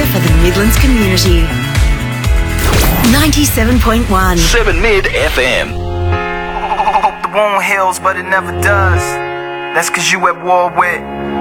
for the Midlands community. 97.1 7 Mid FM. Hope the wound heals, but it never does. That's 'cause you at war with